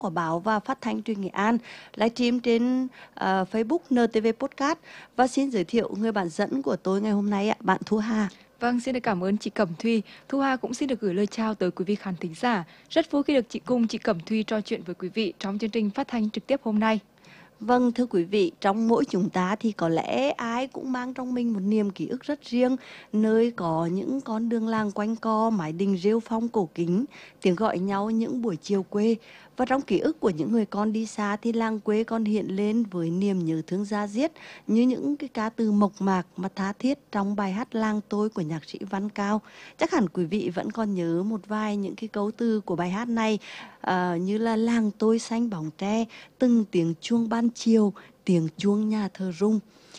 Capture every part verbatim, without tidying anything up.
của báo và phát thanh truyền Nghệ An, livestream trên uh, Facebook en tê vê Podcast. Và xin giới thiệu người bạn dẫn của tôi ngày hôm nay ạ, bạn Thu Hà. Vâng, xin được cảm ơn chị Cẩm Thùy. Thu Hà cũng xin được gửi lời chào tới quý vị khán thính giả. Rất vui khi được chị cùng chị Cẩm Thùy trò chuyện với quý vị trong chương trình phát thanh trực tiếp hôm nay. Vâng, thưa quý vị, trong mỗi chúng ta thì có lẽ ai cũng mang trong mình một niềm ký ức rất riêng, nơi có những con đường làng quanh co, mái đình rêu phong cổ kính, tiếng gọi nhau những buổi chiều quê. Và trong ký ức của những người con đi xa thì làng quê còn hiện lên với niềm nhớ thương da diết, như những cái ca từ mộc mạc mà tha thiết trong bài hát Làng Tôi của nhạc sĩ Văn Cao. Chắc hẳn quý vị vẫn còn nhớ một vài những cái câu từ của bài hát này, à, như là làng tôi xanh bóng tre, từng tiếng chuông ban chiều, tiếng chuông nhà thờ rung.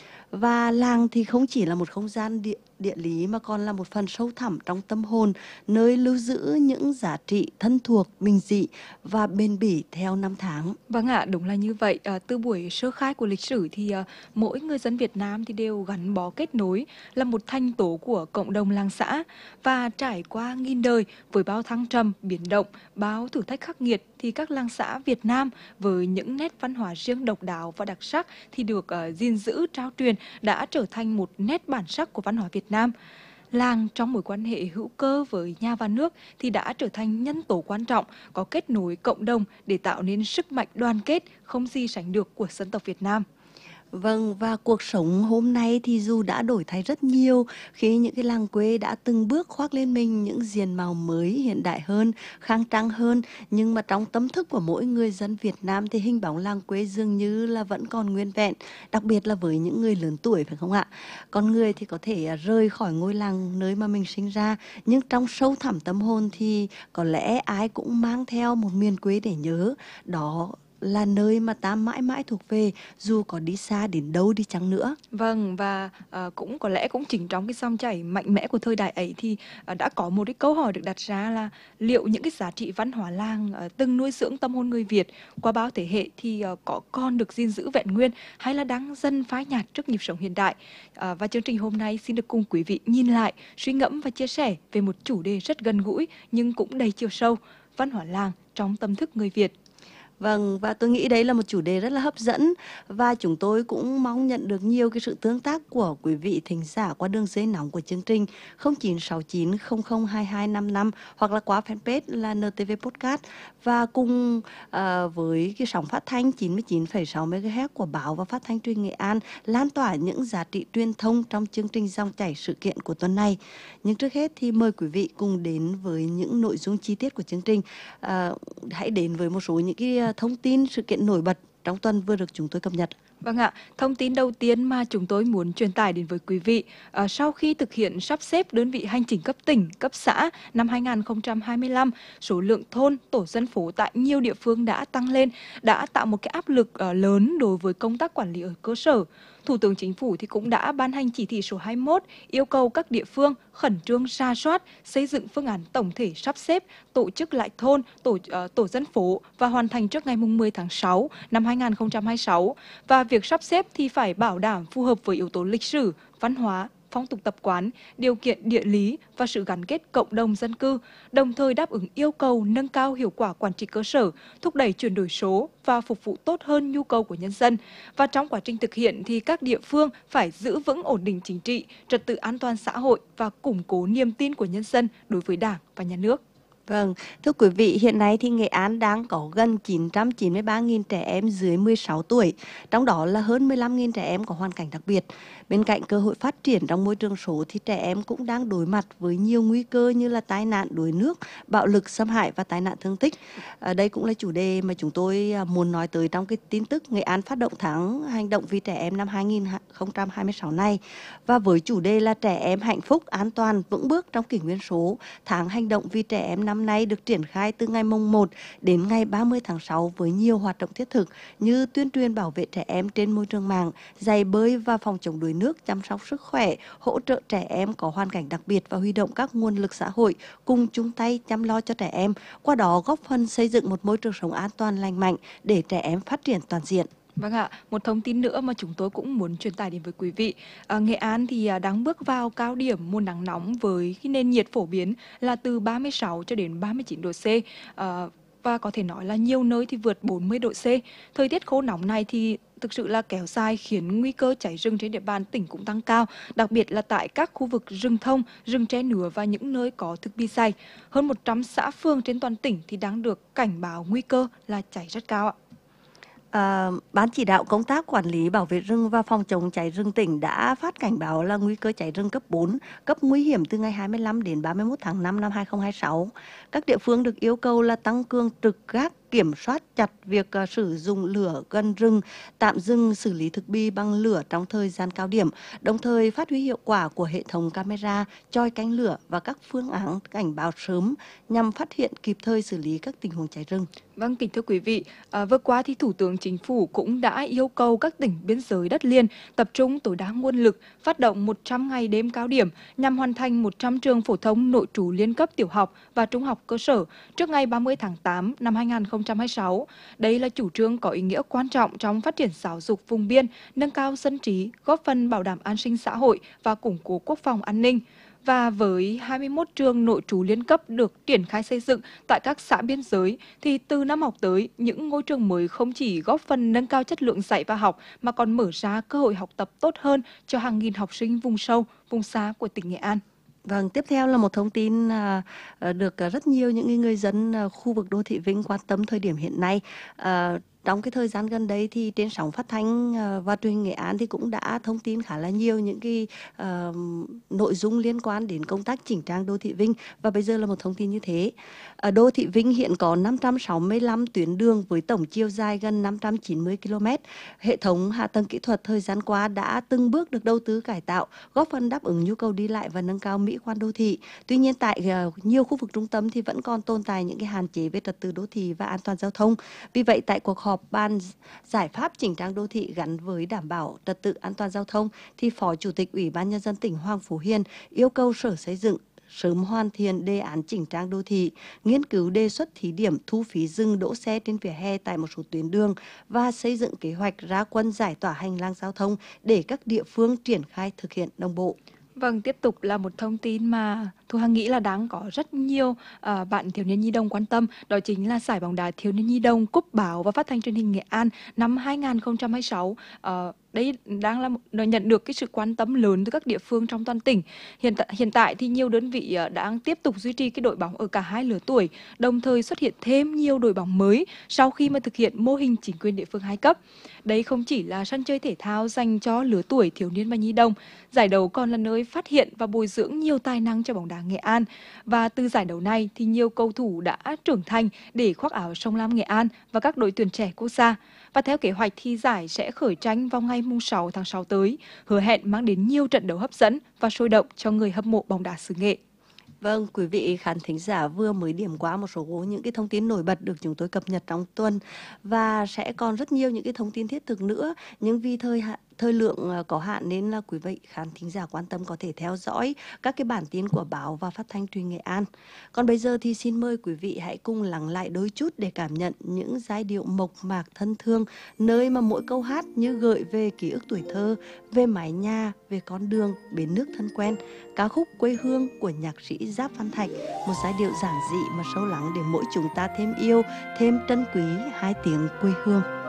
Và làng thì không chỉ là một không gian địa, địa lý mà còn là một phần sâu thẳm trong tâm hồn, nơi lưu giữ những giá trị thân thuộc, bình dị và bền bỉ theo năm tháng. Vâng ạ, đúng là như vậy. À, từ buổi sơ khai của lịch sử thì à, mỗi người dân Việt Nam thì đều gắn bó kết nối, là một thành tố của cộng đồng làng xã. Và trải qua nghìn đời với bao thăng trầm, biến động, bao thử thách khắc nghiệt, thì các làng xã Việt Nam với những nét văn hóa riêng độc đáo và đặc sắc thì được uh, gìn giữ, trao truyền, đã trở thành một nét bản sắc của văn hóa Việt Nam. Làng trong mối quan hệ hữu cơ với nhà và nước thì đã trở thành nhân tố quan trọng, có kết nối cộng đồng để tạo nên sức mạnh đoàn kết không gì sánh được của dân tộc Việt Nam. Vâng, và cuộc sống hôm nay thì dù đã đổi thay rất nhiều khi những cái làng quê đã từng bước khoác lên mình những diện mạo mới, hiện đại hơn, khang trang hơn, nhưng mà trong tâm thức của mỗi người dân Việt Nam thì hình bóng làng quê dường như là vẫn còn nguyên vẹn, đặc biệt là với những người lớn tuổi, phải không ạ? Con người thì có thể rời khỏi ngôi làng nơi mà mình sinh ra, nhưng trong sâu thẳm tâm hồn thì có lẽ ai cũng mang theo một miền quê để nhớ. Đó là nơi mà ta mãi mãi thuộc về, dù có đi xa đến đâu đi chăng nữa. Vâng, và uh, cũng có lẽ cũng chính trong cái dòng chảy mạnh mẽ của thời đại ấy thì uh, đã có một cái câu hỏi được đặt ra là liệu những cái giá trị văn hóa làng uh, từng nuôi dưỡng tâm hồn người Việt qua bao thế hệ thì uh, có còn được gìn giữ vẹn nguyên, hay là đang dần phai nhạt trước nhịp sống hiện đại. Uh, và chương trình hôm nay xin được cùng quý vị nhìn lại, suy ngẫm và chia sẻ về một chủ đề rất gần gũi nhưng cũng đầy chiều sâu: văn hóa làng trong tâm thức người Việt. Vâng, và tôi nghĩ đấy là một chủ đề rất là hấp dẫn, và chúng tôi cũng mong nhận được nhiều cái sự tương tác của quý vị thính giả qua đường dây nóng của chương trình không chín sáu chín không không hai hai năm năm hoặc là qua fanpage là en tê vê Podcast, và cùng uh, với cái sóng phát thanh chín mươi chín phẩy sáu mê ga héc của báo và phát thanh truyền Nghệ An lan tỏa những giá trị truyền thông trong chương trình dòng chảy sự kiện của tuần này. Nhưng trước hết thì mời quý vị cùng đến với những nội dung chi tiết của chương trình. Uh, hãy đến với một số những cái thông tin sự kiện nổi bật trong tuần vừa được chúng tôi cập nhật. Vâng ạ, thông tin đầu tiên mà chúng tôi muốn truyền tải đến với quý vị, à, sau khi thực hiện sắp xếp đơn vị hành chính cấp tỉnh, cấp xã năm hai nghìn không trăm hai mươi lăm, số lượng thôn, tổ dân phố tại nhiều địa phương đã tăng lên, đã tạo một cái áp lực uh, lớn đối với công tác quản lý ở cơ sở. Thủ tướng Chính phủ thì cũng đã ban hành chỉ thị số hai mươi mốt yêu cầu các địa phương khẩn trương rà soát, xây dựng phương án tổng thể sắp xếp, tổ chức lại thôn, tổ uh, tổ dân phố và hoàn thành trước ngày mười tháng sáu năm hai nghìn không trăm hai mươi sáu. Và việc sắp xếp thì phải bảo đảm phù hợp với yếu tố lịch sử, văn hóa, phong tục tập quán, điều kiện địa lý và sự gắn kết cộng đồng dân cư, đồng thời đáp ứng yêu cầu nâng cao hiệu quả quản trị cơ sở, thúc đẩy chuyển đổi số và phục vụ tốt hơn nhu cầu của nhân dân. Và trong quá trình thực hiện thì các địa phương phải giữ vững ổn định chính trị, trật tự an toàn xã hội và củng cố niềm tin của nhân dân đối với Đảng và Nhà nước. Vâng, thưa quý vị, hiện nay thì Nghệ An đang có gần chín trăm chín mươi ba nghìn trẻ em dưới mười sáu tuổi, trong đó là hơn mười lăm nghìn trẻ em có hoàn cảnh đặc biệt. Bên cạnh cơ hội phát triển trong môi trường số thì trẻ em cũng đang đối mặt với nhiều nguy cơ như là tai nạn đuối nước, bạo lực xâm hại và tai nạn thương tích. À, đây cũng là chủ đề mà chúng tôi muốn nói tới trong cái tin tức Nghệ An phát động tháng hành động vì trẻ em năm hai nghìn không trăm hai mươi sáu này. Và với chủ đề là trẻ em hạnh phúc, an toàn, vững bước trong kỷ nguyên số, tháng hành động vì trẻ em năm nay được triển khai từ ngày mùng một đến ngày ba mươi tháng sáu với nhiều hoạt động thiết thực như tuyên truyền bảo vệ trẻ em trên môi trường mạng, dạy bơi và phòng chống đuối nước, chăm sóc sức khỏe, hỗ trợ trẻ em có hoàn cảnh đặc biệt và huy động các nguồn lực xã hội cùng chung tay chăm lo cho trẻ em, qua đó góp phần xây dựng một môi trường sống an toàn lành mạnh để trẻ em phát triển toàn diện. Vâng ạ, một thông tin nữa mà chúng tôi cũng muốn truyền tải đến với quý vị. À, Nghệ An thì đang bước vào cao điểm mùa nắng nóng với cái nền nhiệt phổ biến là từ ba mươi sáu cho đến ba mươi chín độ C. À, và có thể nói là nhiều nơi thì vượt bốn mươi độ C. Thời tiết khô nóng này thì thực sự là kéo dài khiến nguy cơ cháy rừng trên địa bàn tỉnh cũng tăng cao, đặc biệt là tại các khu vực rừng thông, rừng tre nứa và những nơi có thực bì dày. Hơn một trăm xã phường trên toàn tỉnh thì đang được cảnh báo nguy cơ là cháy rất cao ạ. À, Ban chỉ đạo công tác quản lý bảo vệ rừng và phòng chống cháy rừng tỉnh đã phát cảnh báo là nguy cơ cháy rừng cấp bốn, cấp nguy hiểm từ ngày hai mươi lăm đến ba mươi mốt tháng năm năm hai nghìn không trăm hai mươi sáu. Các địa phương được yêu cầu là tăng cường trực gác, kiểm soát chặt việc uh, sử dụng lửa gần rừng, tạm dừng xử lý thực bì bằng lửa trong thời gian cao điểm, đồng thời phát huy hiệu quả của hệ thống camera, choi canh lửa và các phương án cảnh báo sớm nhằm phát hiện kịp thời xử lý các tình huống cháy rừng. Vâng, kính thưa quý vị, à, vừa qua thì Thủ tướng Chính phủ cũng đã yêu cầu các tỉnh biên giới đất liền tập trung tối đa nguồn lực, phát động một trăm ngày đêm cao điểm nhằm hoàn thành một trăm trường phổ thông nội trú liên cấp tiểu học và trung học cơ sở trước ngày ba mươi tháng tám năm hai nghìn không trăm hai mươi sáu. Đây là chủ trương có ý nghĩa quan trọng trong phát triển giáo dục vùng biên, nâng cao dân trí, góp phần bảo đảm an sinh xã hội và củng cố quốc phòng an ninh. Và với hai mươi mốt trường nội trú liên cấp được triển khai xây dựng tại các xã biên giới, thì từ năm học tới, những ngôi trường mới không chỉ góp phần nâng cao chất lượng dạy và học, mà còn mở ra cơ hội học tập tốt hơn cho hàng nghìn học sinh vùng sâu, vùng xa của tỉnh Nghệ An. Vâng, tiếp theo là một thông tin à, được rất nhiều những người dân khu vực đô thị Vinh quan tâm thời điểm hiện nay. À, Trong cái thời gian gần đây thì trên sóng phát thanh và truyền hình Nghệ An thì cũng đã thông tin khá là nhiều những cái uh, nội dung liên quan đến công tác chỉnh trang đô thị Vinh, và bây giờ là một thông tin như thế. Ở đô thị Vinh hiện có năm trăm sáu mươi lăm tuyến đường với tổng chiều dài gần năm trăm chín mươi ki lô mét. Hệ thống hạ tầng kỹ thuật thời gian qua đã từng bước được đầu tư cải tạo, góp phần đáp ứng nhu cầu đi lại và nâng cao mỹ quan đô thị. Tuy nhiên tại uh, nhiều khu vực trung tâm thì vẫn còn tồn tại những cái hạn chế về trật tự đô thị và an toàn giao thông. Vì vậy tại cuộc họp ban giải pháp chỉnh trang đô thị gắn với đảm bảo trật tự an toàn giao thông thì Phó Chủ tịch Ủy ban Nhân dân tỉnh Hoàng Phú Hiền yêu cầu Sở Xây dựng sớm hoàn thiện đề án chỉnh trang đô thị, nghiên cứu đề xuất thí điểm thu phí dừng đỗ xe trên vỉa hè tại một số tuyến đường và xây dựng kế hoạch ra quân giải tỏa hành lang giao thông để các địa phương triển khai thực hiện đồng bộ. Vâng, tiếp tục là một thông tin mà Thu Hằng nghĩ là đáng có rất nhiều uh, bạn thiếu niên nhi đồng quan tâm, đó chính là giải bóng đá thiếu niên nhi đồng Cúp Báo và Phát thanh Truyền hình Nghệ An năm hai nghìn không trăm hai mươi sáu. Uh, đây đang là nó nhận được cái sự quan tâm lớn từ các địa phương trong toàn tỉnh. Hiện tại, hiện tại thì nhiều đơn vị uh, đang tiếp tục duy trì cái đội bóng ở cả hai lứa tuổi, đồng thời xuất hiện thêm nhiều đội bóng mới sau khi mà thực hiện mô hình chính quyền địa phương hai cấp. Đây không chỉ là sân chơi thể thao dành cho lứa tuổi thiếu niên và nhi đồng, giải đấu còn là nơi phát hiện và bồi dưỡng nhiều tài năng cho bóng đá Nghệ An. Và từ giải đấu này thì nhiều cầu thủ đã trưởng thành để khoác áo sông lam Nghệ An và các đội tuyển trẻ quốc gia. Và theo kế hoạch thì giải sẽ khởi tranh vào ngày sáu tháng sáu tới, hứa hẹn mang đến nhiều trận đấu hấp dẫn và sôi động cho người hâm mộ bóng đá xứ Nghệ. Vâng, quý vị khán thính giả vừa mới điểm qua một số những cái thông tin nổi bật được chúng tôi cập nhật trong tuần, và sẽ còn rất nhiều những cái thông tin thiết thực nữa, nhưng vì thời hạn thời lượng có hạn nên là quý vị khán thính giả quan tâm có thể theo dõi các cái bản tin của báo và Phát thanh Truyền hình Nghệ An. Còn bây giờ thì xin mời quý vị hãy cùng lắng lại đôi chút để cảm nhận những giai điệu mộc mạc thân thương, nơi mà mỗi câu hát như gợi về ký ức tuổi thơ, về mái nhà, về con đường, bến nước thân quen. Ca khúc Quê Hương của nhạc sĩ Giáp Văn Thạch, một giai điệu giản dị mà sâu lắng để mỗi chúng ta thêm yêu, thêm trân quý hai tiếng quê hương.